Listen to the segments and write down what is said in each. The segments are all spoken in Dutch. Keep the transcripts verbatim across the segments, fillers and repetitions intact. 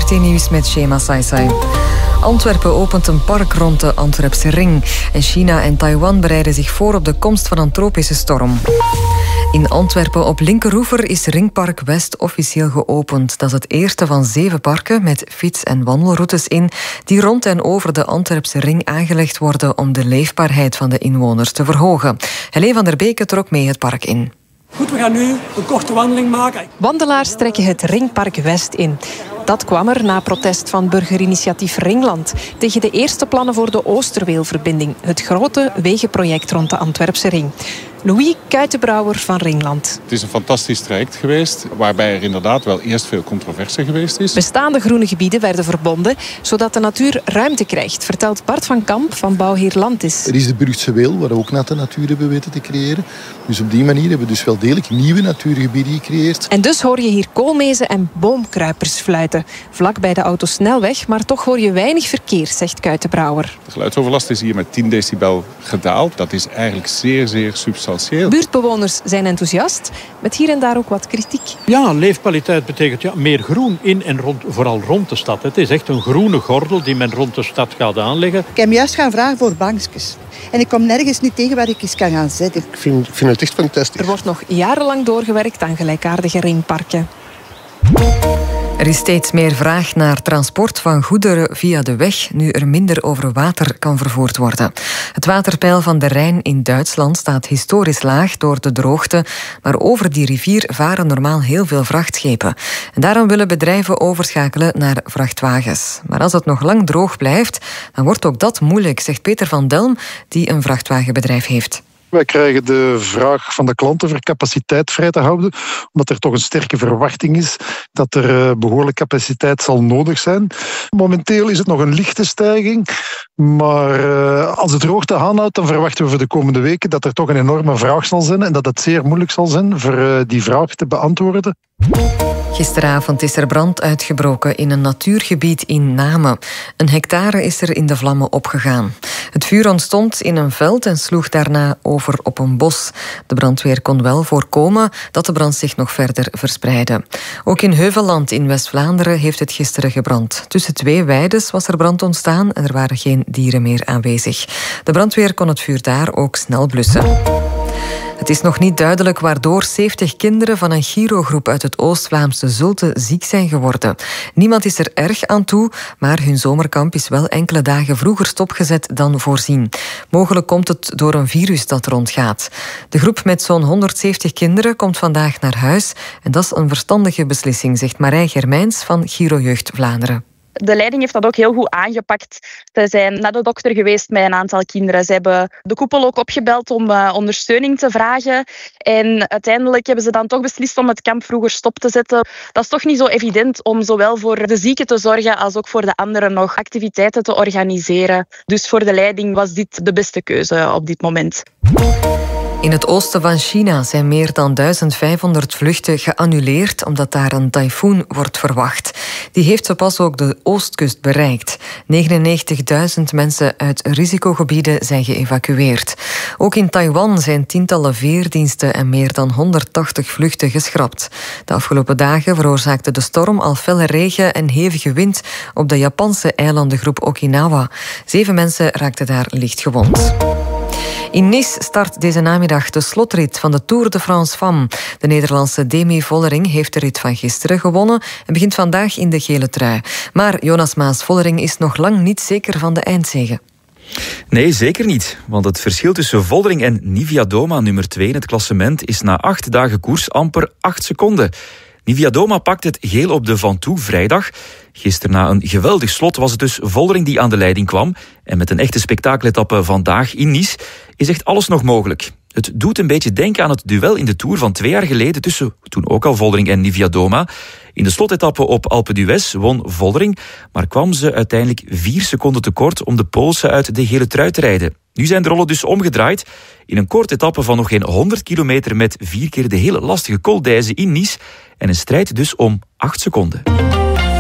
R T Nieuws met Shema Saisai. Antwerpen opent een park rond de Antwerpse ring. En China en Taiwan bereiden zich voor op de komst van een tropische storm. In Antwerpen op Linkeroever is Ringpark West officieel geopend. Dat is het eerste van zeven parken met fiets- en wandelroutes in die rond en over de Antwerpse ring aangelegd worden om de leefbaarheid van de inwoners te verhogen. Helene van der Beke trok mee het park in. Goed, we gaan nu een korte wandeling maken. Wandelaars trekken het Ringpark West in. Dat kwam er na protest van burgerinitiatief Ringland tegen de eerste plannen voor de Oosterweelverbinding, het grote wegenproject rond de Antwerpse ring. Louis Kuitenbrouwer van Ringland. Het is een fantastisch traject geweest, waarbij er inderdaad wel eerst veel controverse geweest is. Bestaande groene gebieden werden verbonden, zodat de natuur ruimte krijgt, vertelt Bart van Kamp van Bouwheer Landis. Er is de Brugse Weel, waar we ook natte natuur hebben weten te creëren. Dus op die manier hebben we dus wel degelijk nieuwe natuurgebieden gecreëerd. En dus hoor je hier koolmezen en boomkruipers fluiten. Vlak bij de autosnelweg, maar toch hoor je weinig verkeer, zegt Kuitenbrouwer. De geluidsoverlast is hier met tien decibel gedaald. Dat is eigenlijk zeer, zeer substantieel. Buurtbewoners zijn enthousiast, met hier en daar ook wat kritiek. Ja, leefkwaliteit betekent ja, meer groen in en rond, vooral rond de stad. Het is echt een groene gordel die men rond de stad gaat aanleggen. Ik heb hem juist gaan vragen voor bankjes. En ik kom nergens niet tegen waar ik eens kan gaan zitten. Ik vind, vind het echt fantastisch. Er wordt nog jarenlang doorgewerkt aan gelijkaardige ringparken. Er is steeds meer vraag naar transport van goederen via de weg, nu er minder over water kan vervoerd worden. Het waterpeil van de Rijn in Duitsland staat historisch laag door de droogte, maar over die rivier varen normaal heel veel vrachtschepen. En daarom willen bedrijven overschakelen naar vrachtwagens. Maar als het nog lang droog blijft, dan wordt ook dat moeilijk, zegt Peter van Delm, die een vrachtwagenbedrijf heeft. Wij krijgen de vraag van de klanten voor capaciteit vrij te houden, omdat er toch een sterke verwachting is dat er behoorlijk capaciteit zal nodig zijn. Momenteel is het nog een lichte stijging, maar als het droogte aanhoudt, dan verwachten we voor de komende weken dat er toch een enorme vraag zal zijn en dat het zeer moeilijk zal zijn voor die vraag te beantwoorden. Gisteravond is er brand uitgebroken in een natuurgebied in Namen. Een hectare is er in de vlammen opgegaan. Het vuur ontstond in een veld en sloeg daarna over op een bos. De brandweer kon wel voorkomen dat de brand zich nog verder verspreidde. Ook in Heuvelland in West-Vlaanderen heeft het gisteren gebrand. Tussen twee weides was er brand ontstaan en er waren geen dieren meer aanwezig. De brandweer kon het vuur daar ook snel blussen. Het is nog niet duidelijk waardoor zeventig kinderen van een Giro-groep uit het Oost-Vlaamse Zulte ziek zijn geworden. Niemand is er erg aan toe, maar hun zomerkamp is wel enkele dagen vroeger stopgezet dan voorzien. Mogelijk komt het door een virus dat rondgaat. De groep met zo'n honderdzeventig kinderen komt vandaag naar huis en dat is een verstandige beslissing, zegt Marij Germijns van Giro Jeugd Vlaanderen. De leiding heeft dat ook heel goed aangepakt. Ze zijn naar de dokter geweest met een aantal kinderen. Ze hebben de koepel ook opgebeld om uh, ondersteuning te vragen. En uiteindelijk hebben ze dan toch beslist om het kamp vroeger stop te zetten. Dat is toch niet zo evident om zowel voor de zieken te zorgen als ook voor de anderen nog activiteiten te organiseren. Dus voor de leiding was dit de beste keuze op dit moment. In het oosten van China zijn meer dan duizend vijfhonderd vluchten geannuleerd omdat daar een tyfoon wordt verwacht. Die heeft zo pas ook de oostkust bereikt. negenennegentigduizend mensen uit risicogebieden zijn geëvacueerd. Ook in Taiwan zijn tientallen veerdiensten en meer dan honderdtachtig vluchten geschrapt. De afgelopen dagen veroorzaakte de storm al felle regen en hevige wind op de Japanse eilandengroep Okinawa. Zeven mensen raakten daar licht gewond. In Nice start deze namiddag de slotrit van de Tour de France Femmes. De Nederlandse Demi Vollering heeft de rit van gisteren gewonnen en begint vandaag in de gele trui. Maar Jonas Maas-Vollering is nog lang niet zeker van de eindzege. Nee, zeker niet. Want het verschil tussen Vollering en Niewiadoma, nummer twee in het klassement, is na acht dagen koers amper acht seconden. Niewiadoma pakt het geel op de Ventoux vrijdag. Gisteren na een geweldig slot was het dus Vollering die aan de leiding kwam. En met een echte spektakeletappe vandaag in Nice is echt alles nog mogelijk. Het doet een beetje denken aan het duel in de Tour van twee jaar geleden tussen toen ook al Vollering en Niewiadoma. In de slotetappe op Alpe d'Huez won Vollering, maar kwam ze uiteindelijk vier seconden tekort om de Poolse uit de gele trui te rijden. Nu zijn de rollen dus omgedraaid. In een korte etappe van nog geen honderd kilometer met vier keer de hele lastige Col d'Huez in Nice en een strijd dus om acht seconden.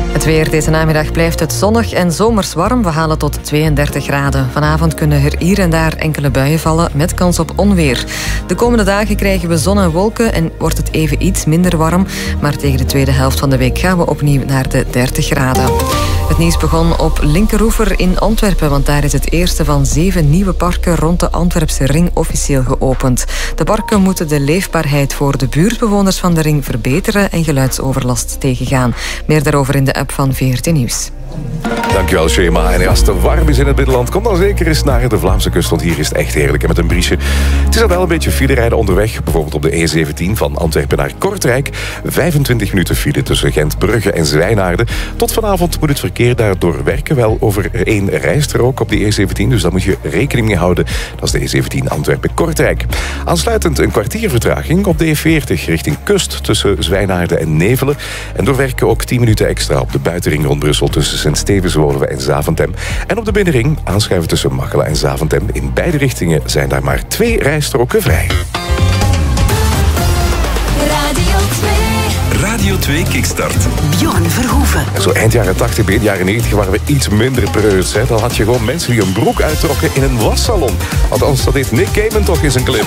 Het weer deze namiddag blijft het zonnig en zomers warm. We halen tot tweeëndertig graden. Vanavond kunnen er hier en daar enkele buien vallen met kans op onweer. De komende dagen krijgen we zon en wolken en wordt het even iets minder warm. Maar tegen de tweede helft van de week gaan we opnieuw naar de dertig graden. Het nieuws begon op Linkeroever in Antwerpen, want daar is het eerste van zeven nieuwe parken rond de Antwerpse ring officieel geopend. De parken moeten de leefbaarheid voor de buurtbewoners van de ring verbeteren en geluidsoverlast tegengaan. Meer daarover in de app van V R T Nieuws. Dankjewel, Shema. En als het te warm is in het binnenland, kom dan zeker eens naar de Vlaamse kust, want hier is het echt heerlijk. En met een briesje. Het is al wel een beetje filerijden onderweg. Bijvoorbeeld op de E zeventien van Antwerpen naar Kortrijk. vijfentwintig minuten file tussen Gent, Brugge en Zwijnaarden. Tot vanavond moet het verkeer daardoor werken. Wel over één rijstrook op de E zeventien, dus daar moet je rekening mee houden. Dat is de E zeventien Antwerpen-Kortrijk. Aansluitend een kwartier vertraging op de E veertig richting kust tussen Zwijnaarden en Nevelen. En doorwerken ook tien minuten extra op de buitenring rond Brussel tussen Sint-Stevens-Woluwe en Zaventem. En op de binnenring aanschuiven tussen Machelen en Zaventem. In beide richtingen zijn daar maar twee rijstroken vrij. Radio twee. Radio twee Kickstart. Bjorn Verhoeven. En zo eind jaren tachtig, begin jaren negentig waren we iets minder preuts. Hè. Dan had je gewoon mensen die een broek uittrokken in een wassalon. Althans, dat deed Nick Cayman toch in zijn clip.